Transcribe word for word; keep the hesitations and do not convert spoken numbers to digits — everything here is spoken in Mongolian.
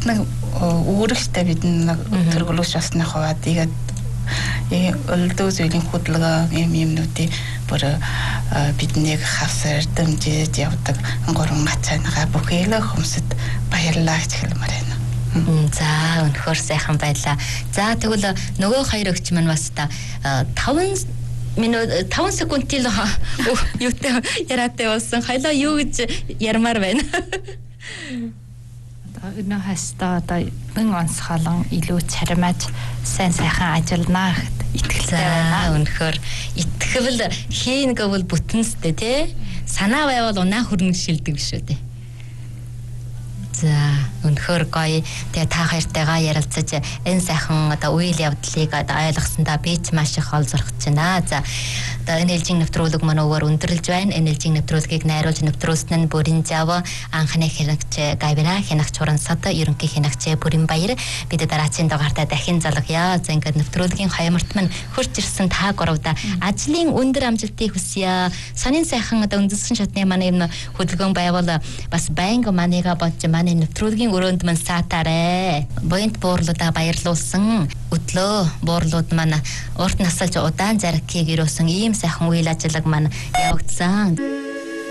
нэг үүрэгтэй бидний төргөлөж басны хуваад игээд э өлдөө зүйлийн хөдөлгөөн юм юмнуудыг бүр биднийг хавсаар дэмжиж явдаг гурван ацаанагаа бүхэлээ хүмүүсд баярлалаа гэж хэлмээр байна. За өнөхөр сайхан байлаа. За тэгвэл нөгөө хоёр өгч маань бас та таван минут таван секундын юутай яриатай болсон. Хайлаа юу гэж ярмаар байна. Өнөө хастаа одоо мөн онцгойлон илүү царимаж сайн сайхан ажиллана гэхэд итгэлтэй байна. Өнөхөр итгэвэл хийн гэвэл бүтэнстэй тий. Санаа байвал унаа хөрнө шилдэг шүү дээ. За өнөхөр гоё тэгээ та хоёртайгаа ярилцаж энэ сайхан одоо үйл явдлыг одоо ойлгосондоо би ч маш их олзорхож байна. За одоо энэ ээлжийн нэвтрүүлэг манайгаар өндөрлж байна. Энэ ээлжийн нэвтрүүлгийг найруулж нэвтрүүлсэн нь Бүрэн Жав, анхны хянагч Гавира, хянагч Хуран Сад, ерөнхий хянагч Бүрэн Баяр. Бид дараачийн дугаартаа дахин залгая. За ингээд нэвтрүүлгийн хаямарт маань хурж ирсэн та гуравда ажлын өндөр амжилтыг хүсье. Сонин сайхан одоо үндэссэн шатны манай юм хөдөлгөөн байвал бас байнга манайга бодж манай нэвтрүүлгийн өрөөнд мань саатаарэ. Буянт буурлуудаа баярлуулсан. Өдлөө буурлууд маань урт насалж удаан заргахыг ирүүлсэн ийм сайхан үйл ажиллагаа маань явагдсан.